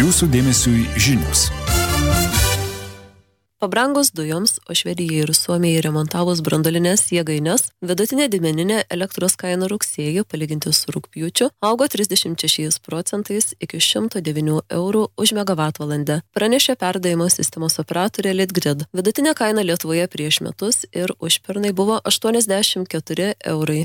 Jūsų dėmesiui žinios. Pabrangus dujoms, o Švedijai ir Suomijai remontavus branduolines jėgaines, vidutinė didmeninė elektros kaina rugsėjį, palyginti su rugpjūčiu, augo 36% iki 109 eurų už megavatvalandę, pranešė perdavimo sistemos operatorė Litgrid. Vidutinė kaina Lietuvoje prieš metus ir užpernai buvo 84 eurai.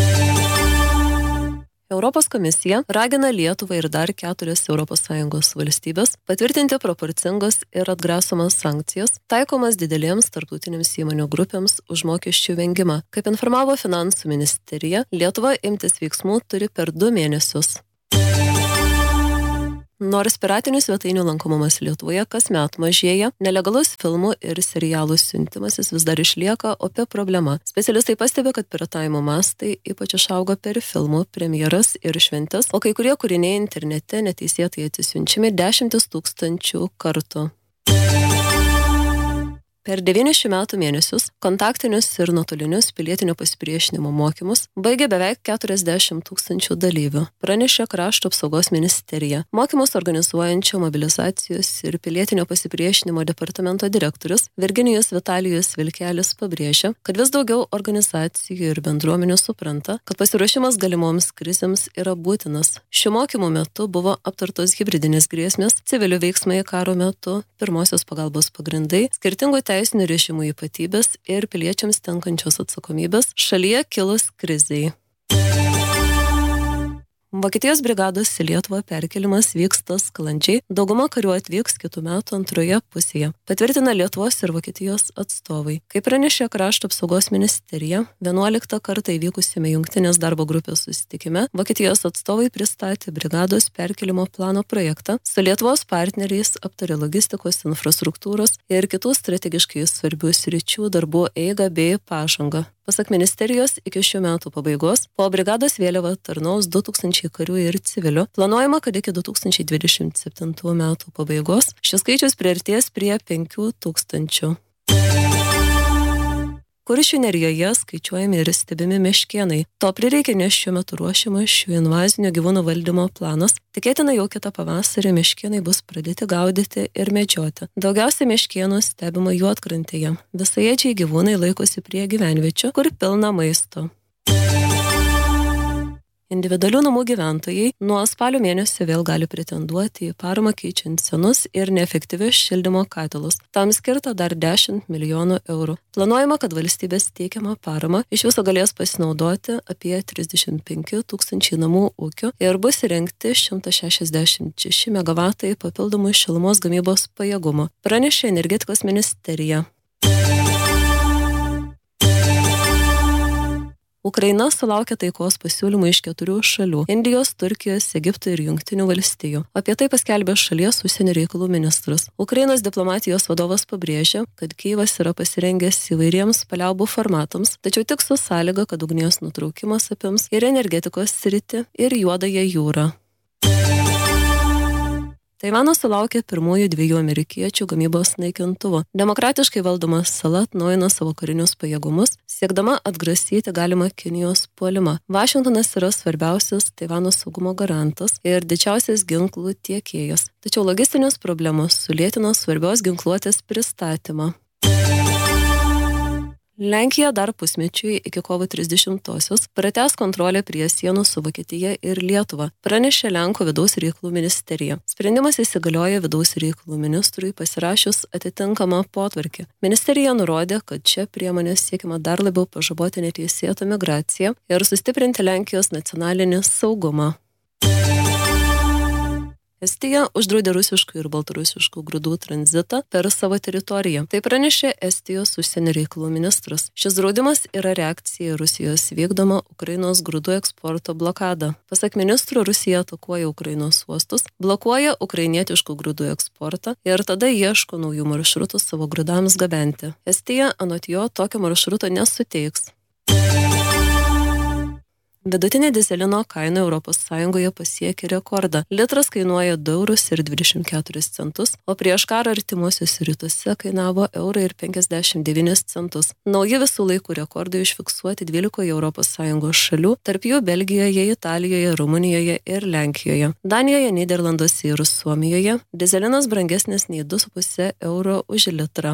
Europos komisija ragina Lietuvą ir dar 4 ES valstybės patvirtinti proporcingas ir atgrasomas sankcijas, taikomas didelėms tarptautinėms įmonių grupėms už mokesčių vengimą. Kaip informavo Finansų ministerija, Lietuva imtis veiksmų turi per 2 mėnesius. Nors piratinių svetainių lankomumas Lietuvoje kasmet mažėja, nelegalus filmų ir serialų siuntimasis vis dar išlieka opi problema. Specialistai pastebi, kad piratavimo mastai ypač išaugo per filmų premjeras ir šventes, o kai kurie kūriniai internete neteisėtai atsisiunčiami 10 000 kartų. Per 9 šių metų mėnesius kontaktinius ir nuotolinius pilietinio pasipriešinimo mokymus baigė beveik 40 000 dalyvių, pranešė Krašto apsaugos ministerija. Mokymus organizuojančio mobilizacijos ir pilietinio pasipriešinimo departamento direktorius Virginijus Vitalijus Vilkelis pabrėžė, kad vis daugiau organizacijų ir bendruomenių supranta, kad pasiruošimas galimoms krizėms yra būtinas. Šių mokymų metu buvo aptartos hibridinės grėsmės, civilių veiksmai karo metu, pirmosios pagalbos pagrindai, skirtingų teisinių režimų ypatybės ir piliečiams tenkančios atsakomybės šalyje kilus krizei. Vokietijos brigados į Lietuvą perkelimas vyksta sklandžiai, dauguma karių atvyks kitų metų antroje pusėje, patvirtina Lietuvos ir Vokietijos atstovai. Kaip pranešė Krašto apsaugos ministerija, 11 kartą įvykusiame jungtinės darbo grupės susitikime, Vokietijos atstovai pristatė brigados perkelimo plano projektą, su Lietuvos partneriais aptarė logistikos, infrastruktūros ir kitų strategiškai svarbių sričių darbų eigą bei pažangą. Pasak ministerijos, iki šių metų pabaigos po brigados vėliava tarnaus 2000 karių ir civilių. Planuojama, kad iki 2027 metų pabaigos šis skaičius priartės prie 5000. Kuršių nerijoje skaičiuojami ir stebimi meškėnai. To prireikia, nes šiuo metu ruošiamas šių invazinių gyvūnų valdymo planas. Tikėtina, jau kitą pavasarį meškėnai bus pradėti gaudyti ir medžioti. Daugiausia meškėnų stebima juodkrantėje. Visaėdžiai gyvūnai laikosi prie gyvenviečių, kur pilna maisto. Individualių namų gyventojai nuo spalio mėnesio vėl gali pretenduoti į paramą keičiant senus ir neefektyvius šildymo katilus. Tam skirta dar 10 milijonų eurų. Planuojama, kad valstybės teikiamą paramą iš viso galės pasinaudoti apie 35 000 namų ūkių ir bus įrengti 166 megavatai papildomų šilumos gamybos pajėgumo, pranešė energetikos ministerija. Ukraina sulaukė taikos pasiūlymų iš 4 šalių – Indijos, Turkijos, Egipto ir Jungtinių valstijų. Apie tai paskelbė šalies užsienio reikalų ministras. Ukrainos diplomatijos vadovas pabrėžė, kad Kyjivas yra pasirengęs įvairiems paliaubų formatams, tačiau tik su sąlyga, kad ugnies nutraukimas apims ir energetikos sritį, ir Juodąją jūrą. Taivanas sulaukė pirmųjų 2 amerikiečių gamybos naikintuvų. Demokratiškai valdoma sala atnaujino savo karinius pajėgumus, siekdama atgrasyti galimą Kinijos puolimą. Vašingtonas yra svarbiausias Taivano saugumo garantas ir didžiausias ginklų tiekėjas. Tačiau logistinės problemos sulėtino svarbios ginkluotės pristatymą. Lenkija dar pusmečiui iki kovo 30-osios pratęs kontrolę prie sienų su Vokietija ir Lietuva, pranešė Lenkų vidaus reikalų ministerija. Sprendimas įsigalioja vidaus reikalų ministrui pasirašius atitinkamą potvarkį. Ministerija nurodė, kad čia priemonės siekiama dar labiau pažaboti neteisėtą migraciją ir sustiprinti Lenkijos nacionalinį saugumą. Estija uždraudė rusiškų ir baltarusiškų grūdų tranzitą per savo teritoriją. Tai pranešė Estijos užsienio reikalų ministras. Šis draudimas yra reakcija į Rusijos vykdomą Ukrainos grūdų eksporto blokadą. Pasak ministro, Rusija atakuoja Ukrainos uostus, blokuoja ukrainietiškų grūdų eksportą ir tada ieško naujų maršrutų savo grūdams gabenti. Estija anot jo tokio maršruto nesuteiks. Vidutinė dizelino kaina Europos Sąjungoje pasiekė rekordą. Litras kainuoja 2,24 eurus, o prieš karą artimuosiuose rytuose kainavo 1,59 eurus. Nauji visų laikų rekordai užfiksuoti 12 Europos Sąjungos šalių, tarp jų Belgijoje, Italijoje, Rumunijoje ir Lenkijoje. Danijoje, Nyderlanduose ir Suomijoje dizelinas brangesnis nei 2,5 euro už litrą.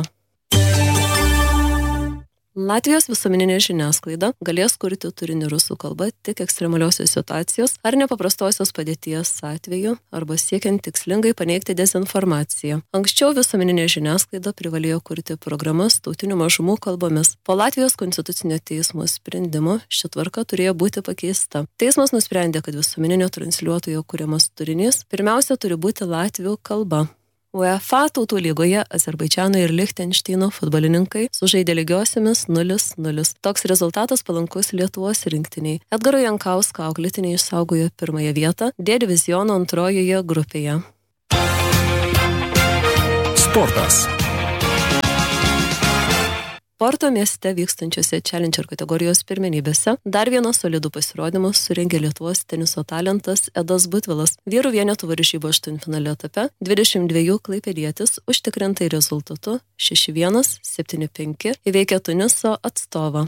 Latvijos visuomeninė žiniasklaida galės kurti turinį rusų kalba tik ekstremaliosios situacijos ar nepaprastosios padėties atveju arba siekiant tikslingai paneigti dezinformaciją. Anksčiau visuomeninė žiniasklaida privalėjo kurti programas tautinių mažumų kalbomis. Po Latvijos konstitucinio teismo sprendimo ši tvarka turėjo būti pakeista. Teismas nusprendė, kad visuomeninio transliuotojo kuriamas turinys pirmiausia turi būti latvių kalba. UEFA tautų lygoje Azerbaidžano ir Lichtenšteino futbolininkai sužaidė lygiosiomis 0-0. Toks rezultatas palankus Lietuvos rinktiniai. Edgaro Jankausko auklėtiniai išsaugojo pirmąją vietą D diviziono antrojoje grupėje. Sportas. Porto mieste vykstančiose Challenger kategorijos pirmenybėse dar vieną solidų pasirodymą surengė Lietuvos teniso talentas Edas Butvilas. Vyrų vienetų varžybų aštuntfinalio etape 22 klaipėdietis užtikrintai rezultatu 6-1, 7-5 įveikė Tuniso atstovą.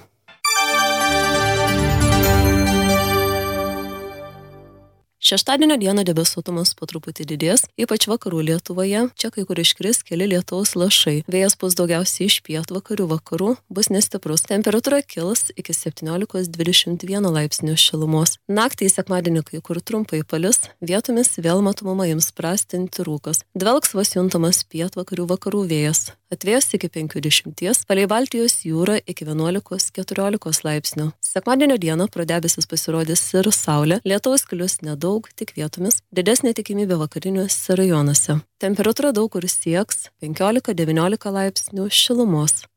Šeštadienio dieną debesuotumas po truputį didės, ypač vakarų Lietuvoje. Čia kai kur iškris keli lietaus lašai. Vėjas bus daugiausiai iš pietvakarių vakarų, bus nestiprus. Temperatūra kils iki 17-21 laipsnių šilumos. Naktį į sekmadienį kai kur trumpai palis, vietomis vėl matomumą ims prastinti rūkas. Dvelks vos juntamas pietvakarių vakarų vėjas. Atvės iki 50, palei Baltijos jūrą iki 11-14 laipsnių. Sekmadienio dieną pro debesis pasirodys ir saulė, lietaus klius nedaug, tik vietomis, didesnė tikimybė vakariniuose rajonuose. Temperatūra daug kur sieks 15-19 laipsnių šilumos.